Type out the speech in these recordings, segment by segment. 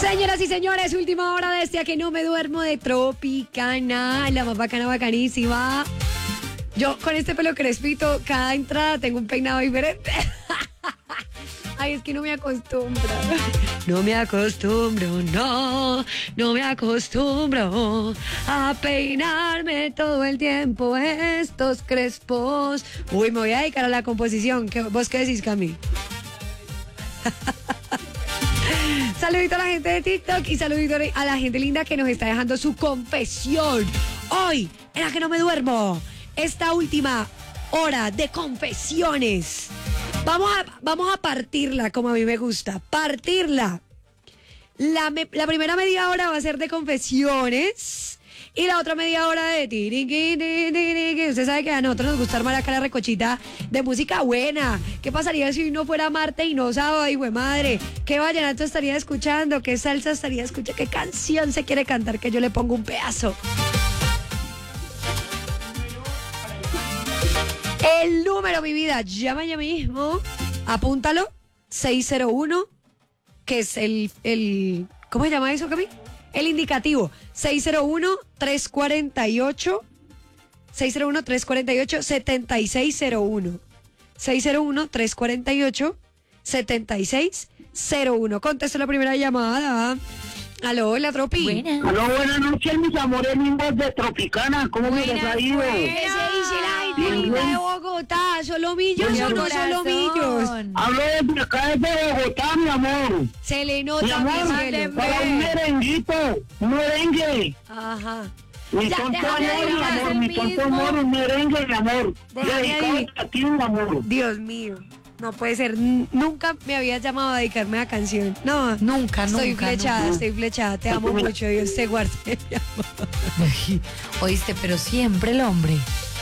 Señoras y señores, última hora de este A que no me duermo de Tropicana, la más bacana, bacanísima. Yo con este pelo crespito, cada entrada tengo un peinado diferente. Ay, es que no me acostumbro. No me acostumbro, no me acostumbro a peinarme todo el tiempo estos crespos. Uy, me voy a dedicar a la composición. ¿Vos qué decís, Cami? Saludito a la gente de TikTok y saludito a la gente linda que nos está dejando su confesión. Hoy, en La que no me duermo, esta última hora de confesiones. Vamos a partirla como a mí me gusta. Partirla. La primera media hora va a ser de confesiones y la otra media hora de tiriqui. Usted sabe que a nosotros nos gusta armar acá la recochita de música buena. ¿Qué pasaría si no fuera martes y no sábado? Ay, güey madre. ¿Qué vallenato estaría escuchando? ¿Qué salsa estaría escuchando? ¿Qué canción se quiere cantar que yo le pongo un pedazo? El número, mi vida, llama ya mismo, apúntalo, 601, que es el ¿cómo se llama eso, Cami? El indicativo, 601-348-7601, 601-348-7601. Contesto la primera llamada. Aló, la Tropi. Buenas. Aló, buenas noches, mis amores lindos de Tropicana. ¿Cómo me les ha ido? ¿Qué se dice la gente linda de Bogotá? ¿Solo millos o no solo millos? Hablo desde acá, desde Bogotá, mi amor. Se le Mi nota, amor, mi cielo. para un merenguito, un merengue. Ajá. Mi Ya, tonto déjame amor, mi adivinar amor, el mi tonto mismo. amor, un merengue, mi amor. Déjame Dedicado adivinar. a ti, mi amor. Dios mío, no puede ser. Nunca me habías llamado a dedicarme a canción. No, Nunca. estoy flechada, nunca. estoy flechada. Te amo mucho, Dios te guarde. mi amor. Oíste, pero siempre el hombre.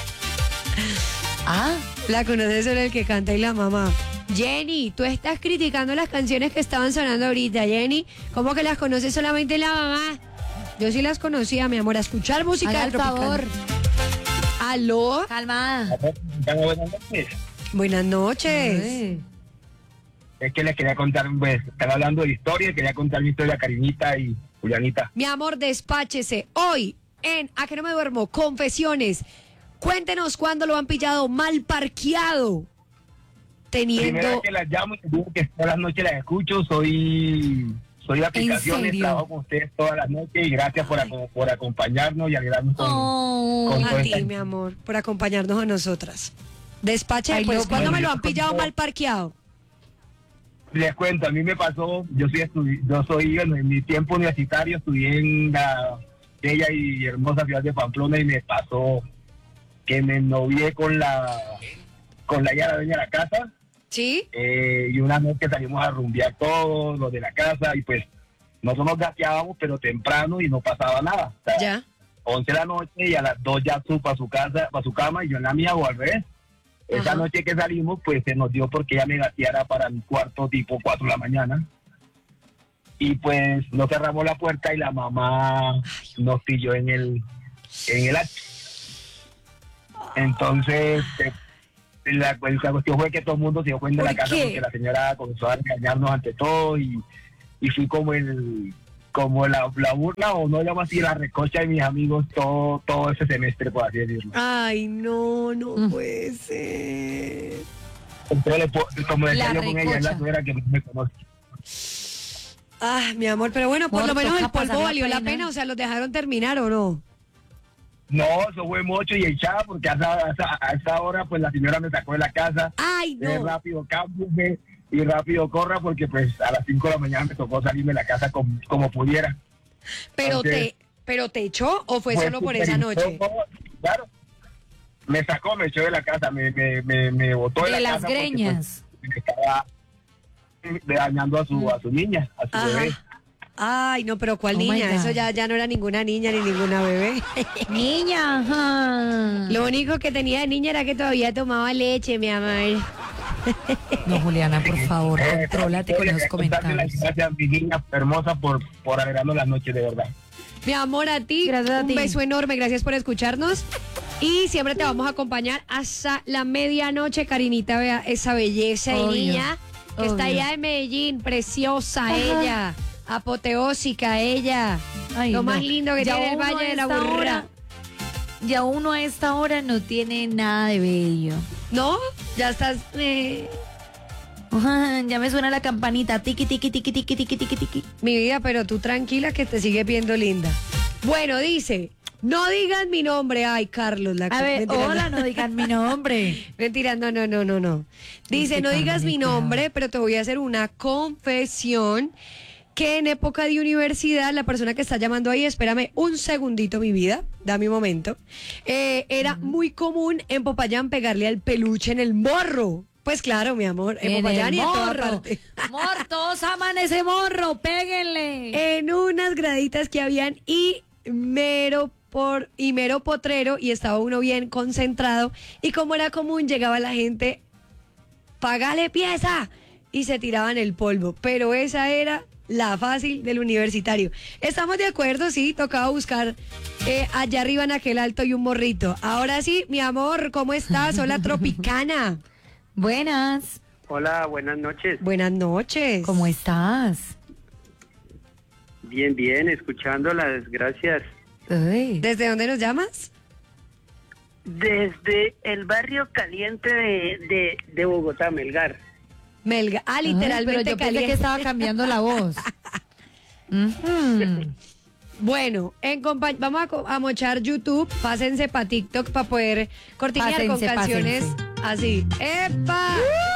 Ah, La conoces solo el que canta y la mamá. Jenny, tú estás criticando las canciones que estaban sonando ahorita, Jenny. ¿Cómo que las conoces solamente la mamá? Yo sí las conocía, mi amor, a escuchar música haga de el Tropicana. favor. ¿Aló? Calma. Buenas noches. Buenas noches. Ay. Es que les quería contar, pues, están hablando de historia, quería contar mi historia a Karinita y Julianita. Mi amor, despáchese. Hoy, en A que no me duermo, confesiones. Cuéntenos cuándo lo han pillado mal parqueado. Primera vez Teniendo... que las llamo y digo que todas las noches las escucho, soy de aplicaciones, serio? trabajo con ustedes todas las noches y gracias por acompañarnos y alegrarnos Oh, con A todo ti, esto. mi amor, por acompañarnos a nosotras. Despache, Ay, pues, loco. ¿cuándo me lo han Yo- pillado mal parqueado? Les cuento, a mí me pasó, yo soy bueno, en mi tiempo universitario estudié en la bella y hermosa ciudad de Pamplona y me pasó que me novié con la dueña de la casa. ¿Sí? Y una noche salimos a rumbear todos los de la casa y pues nosotros nos gateábamos pero temprano y no pasaba nada. O sea, Ya. 11 de la noche y a las 2 ya para su casa, para su cama y yo en la mía o al revés. Esa Ajá. noche que salimos pues se nos dio porque ella me gateara para mi cuarto tipo 4 de la mañana y pues nos cerramos la puerta y la mamá nos pilló en el acto. Entonces la cuestión fue que todo el mundo se dio cuenta de la ¿Por casa qué? porque la señora comenzó a regañarnos ante todo y fui como la burla o no llamo así la recocha de mis amigos todo ese semestre, por así decirlo. Ay, no puede ser. Entonces, como decía La yo con ella, es la recocha. suegra que no me conoce. Ah, mi amor, pero bueno, por Amor, lo menos toca el polvo pasar la valió la pena. pena, o sea, los dejaron terminar o no. No, eso fue mucho y echada porque a esa hora pues la señora me sacó de la casa. Ay, no. Rápido cámbiese y rápido corra porque pues a las 5 de la mañana me tocó salirme de la casa como pudiera. Pero Entonces, te echó o fue solo por esa noche. incómodo, claro. Me echó de la casa, me botó de De la las casa porque, greñas. pues, me estaba dañando a su niña, a su bebé. Ajá. Ay, no, pero ¿cuál Oh my niña? God. Eso ya no era ninguna niña ni ninguna bebé. Niña. Ajá. Lo único que tenía de niña era que todavía tomaba leche, mi amor. No, Juliana, por favor, Eh, contrólate con esos contarle las comentarios. gracias, mi niña hermosa, por alegrarnos las noches, de verdad. Mi amor, a ti, Gracias a un ti. beso enorme, gracias por escucharnos. Y siempre te vamos a acompañar hasta la medianoche, Karinita, vea esa belleza de Obvio, niña que está obvio. allá en Medellín, preciosa ella. Apoteósica ella. Ay, Lo no. más lindo que Ya tiene el uno Valle a de la esta Aburrera. hora- Ya uno a esta hora no tiene nada de bello. ¿No? Ya estás... Ya me suena la campanita. Tiki, tiki, tiki, tiki, tiki, tiki, tiki. Mi vida, pero tú tranquila que te sigues viendo linda. Bueno, dice, no digas mi nombre. Ay, Carlos. A ver, mentira, hola, no digan mi nombre. Mentira, no. Dice, Este no digas mi Carmelita. nombre, pero te voy a hacer una confesión que en época de universidad, la persona que está llamando ahí, espérame un segundito, mi vida, dame un momento, era muy común en Popayán pegarle al peluche en el morro. Pues claro, mi amor, en Popayán y en toda parte. Morro, todos aman ese morro, péguenle. En unas graditas que habían y mero potrero y estaba uno bien concentrado y como era común llegaba la gente, pagale pieza y se tiraban el polvo, pero esa era la fácil del universitario. ¿Estamos de acuerdo? Sí, tocaba buscar allá arriba en aquel alto y un morrito. Ahora sí, mi amor, ¿cómo estás? Hola, Tropicana. Buenas, Hola, buenas noches. Buenas noches. ¿cómo estás? Bien, bien, escuchándolas, gracias. Ay. ¿Desde dónde nos llamas? Desde el barrio caliente de Bogotá, Melgar. Melga. Ah, Ay, literalmente pero yo pensé caliente. que estaba cambiando la voz. Ujú. Bueno, vamos a mochar YouTube, pásense para TikTok para poder cortinear con Pásense, canciones así. ¡Epa!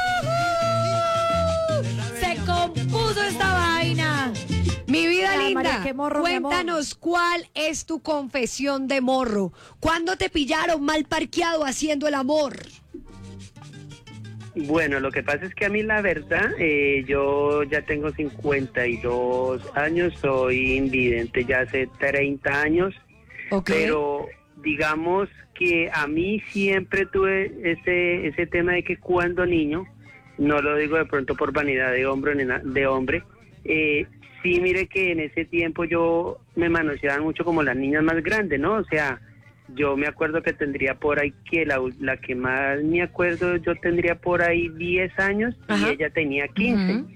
Se compuso esta vaina. Mi vida Ya, linda, María, qué morro, mi amor. cuéntanos cuál es tu confesión de morro. ¿Cuándo te pillaron mal parqueado haciendo el amor? Bueno, lo que pasa es que a mí la verdad, yo ya tengo 52 años, soy invidente ya hace 30 años, Ok. pero digamos que a mí siempre tuve ese tema de que cuando niño, no lo digo de pronto por vanidad de hombre, sí, mire que en ese tiempo yo me manoseaban mucho como las niñas más grandes, ¿no? O sea, yo me acuerdo que tendría por ahí que la que más me acuerdo, yo tendría por ahí 10 años Ajá. y ella tenía 15. Ujú.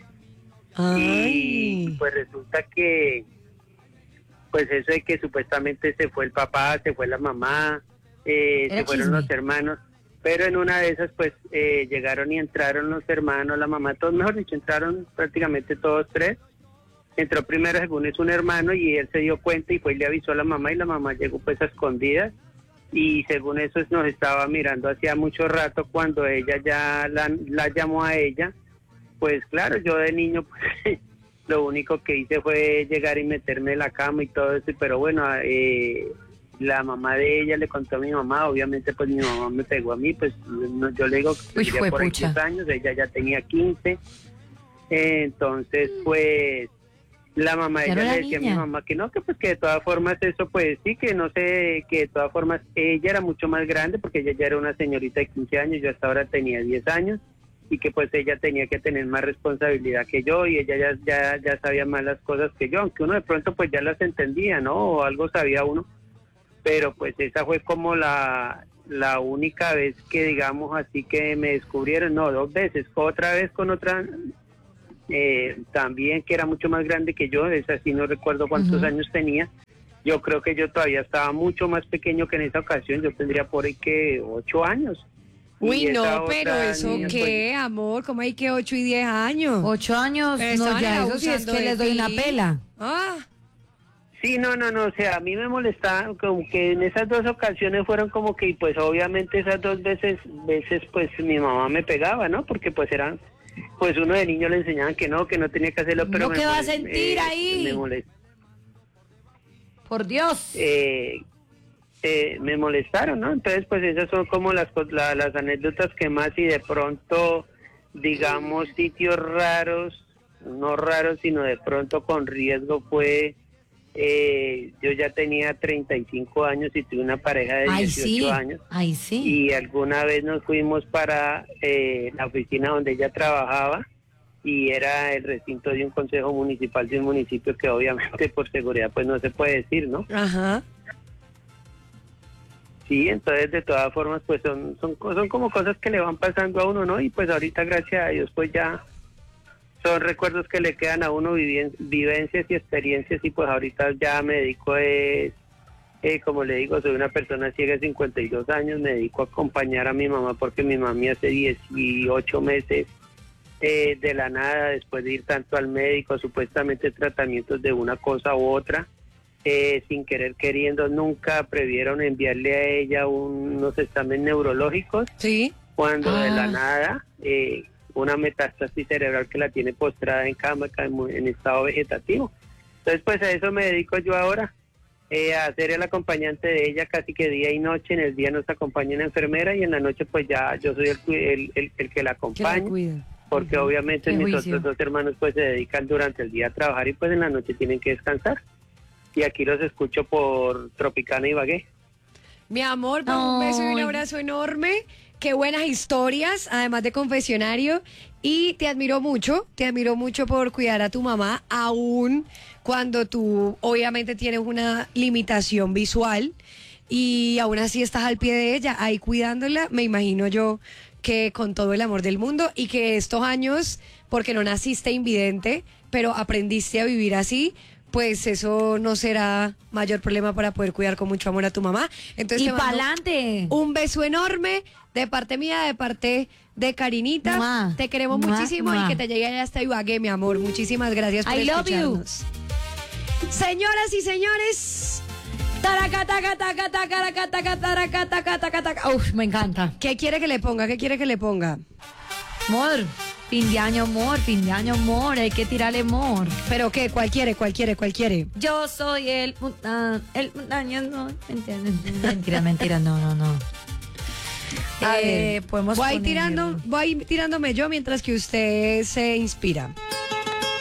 Y Ay. pues resulta que, pues eso de que supuestamente se fue el papá, se fue la mamá, Era se fueron chisme. los hermanos, pero en una de esas pues llegaron y entraron los hermanos, la mamá, todos, mejor dicho, entraron prácticamente todos tres. Entró primero, según es un hermano, y él se dio cuenta y fue y le avisó a la mamá, y la mamá llegó pues a escondidas, y según eso nos estaba mirando hacía mucho rato. Cuando ella ya la llamó a ella, pues claro, yo de niño pues lo único que hice fue llegar y meterme en la cama y todo eso, pero bueno, la mamá de ella le contó a mi mamá, obviamente pues mi mamá me pegó a mí, pues yo le digo que Uy, tendría por ahí juepucha. 10 años, ella ya tenía 15, entonces pues la mamá de Ya ella no le era decía a mi niña. mamá que no, que pues que de todas formas eso pues sí, que no sé, que de todas formas ella era mucho más grande porque ella ya era una señorita de 15 años, yo hasta ahora tenía 10 años y que pues ella tenía que tener más responsabilidad que yo y ella ya sabía más las cosas que yo, aunque uno de pronto pues ya las entendía, ¿no? O algo sabía uno, pero pues esa fue como la única vez que digamos así que me descubrieron, no, 2 veces, otra vez con otra... también que era mucho más grande que yo, esa sí no recuerdo cuántos Ujú. años tenía. Yo creo que yo todavía estaba mucho más pequeño que en esa ocasión, yo tendría por ahí que 8 años. Uy, Y esa no, pero otra eso niña, qué, amor, ¿cómo hay que 8 y 10 años? 8 años, Pero no, estaban ya eso sí es abusando que de les doy ti. una pela. Ah, Sí, no, o sea, a mí me molestaba como que en esas 2 ocasiones fueron como que, pues obviamente esas 2 veces pues mi mamá me pegaba, ¿no? Porque pues eran, pues uno de niño le enseñaban que no tenía que hacerlo, pero ¿No qué va a sentir ahí? me molestó. Por Dios. Me molestaron, ¿no? Entonces, pues esas son como las anécdotas que más, y de pronto, digamos, sitios raros, no raros, sino de pronto con riesgo fue, yo ya tenía 35 años y tuve una pareja de 18 años, Ay, sí. y alguna vez nos fuimos para la oficina donde ella trabajaba, y era el recinto de un consejo municipal de un municipio que obviamente por seguridad pues no se puede decir, ¿no? ajá. Sí, entonces de todas formas pues son como cosas que le van pasando a uno, ¿no? Y pues ahorita gracias a Dios pues ya son recuerdos que le quedan a uno, vivencias y experiencias, y pues ahorita ya me dedico como le digo, soy una persona ciega de 52 años, me dedico a acompañar a mi mamá porque mi mami hace 18 meses de la nada, después de ir tanto al médico, supuestamente tratamientos de una cosa u otra, sin querer queriendo, nunca previeron enviarle a ella unos exámenes neurológicos, Sí. cuando de la nada una metástasis cerebral que la tiene postrada en cama, en estado vegetativo. Entonces pues a eso me dedico yo ahora, a ser el acompañante de ella casi que día y noche. En el día nos acompaña una enfermera y en la noche pues ya yo soy el que la Que la acompaña, cuida. porque obviamente Qué mis juicio. otros 2 hermanos pues se dedican durante el día a trabajar y pues en la noche tienen que descansar. Y aquí los escucho por Tropicana y Ibagué. Mi amor, pues, un beso y un Ay. abrazo enorme. Qué buenas historias, además de confesionario. Y te admiro mucho por cuidar a tu mamá, aún cuando tú obviamente tienes una limitación visual y aún así estás al pie de ella, ahí cuidándola. Me imagino yo que con todo el amor del mundo y que estos años, porque no naciste invidente, pero aprendiste a vivir así, pues eso no será mayor problema para poder cuidar con mucho amor a tu mamá. Entonces Y te mando pa'lante. un beso enorme de parte mía, de parte de Karinita. Mua. Te queremos Mua, muchísimo mua. y que te llegue hasta Ibagué, mi amor. Muchísimas gracias por I love you. escucharnos. Señoras y señores, taraca, taca, taca, taca, taraca, taca, taraca, taca, taca, taca. Uf, me encanta. ¿Qué quiere que le ponga? ¿Qué quiere que le ponga? Amor, fin de año, amor, hay que tirarle amor. ¿Pero qué? ¿Cuál quiere? ¿Cuál quiere? ¿Cuál quiere? Yo soy el montaña, no, mentira, no. A ver, Podemos voy poner- tirándome yo mientras que usted se inspira.